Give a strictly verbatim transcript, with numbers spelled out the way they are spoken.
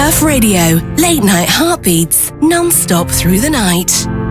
Surf Radio, late night heartbeats, non-stop through the night.